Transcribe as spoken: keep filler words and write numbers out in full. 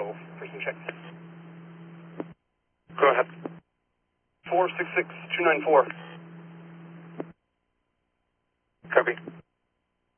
model for some check. Go ahead. four six six two nine four. Copy.